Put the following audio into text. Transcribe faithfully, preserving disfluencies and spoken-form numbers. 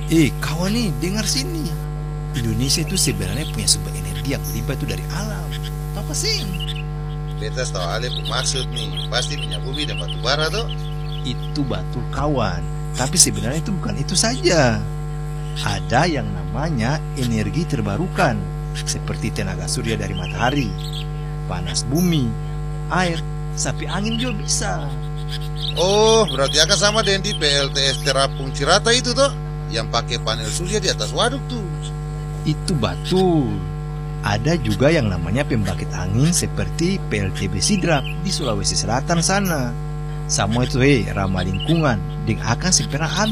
Eh kawan nih, dengar sini. Indonesia itu sebenarnya punya sumber energi yang berlimpah itu dari alam. Tahu apa sih? Beta tahu Ale maksud nih, pasti minyak bumi dan batu bara tuh. Itu betul kawan. Tapi sebenarnya itu bukan itu saja. Ada yang namanya energi terbarukan, seperti tenaga surya dari matahari, panas bumi, air, sampai angin juga bisa. Oh, berarti akan sama dengan di P L T S Terapung Cirata itu tuh, yang pakai panel surya di atas waduk tuh. Itu betul. Ada juga yang namanya pembangkit angin seperti P L T B Sidrap di Sulawesi Selatan sana. Semua itu eh ramah lingkungan dan akan segera habis.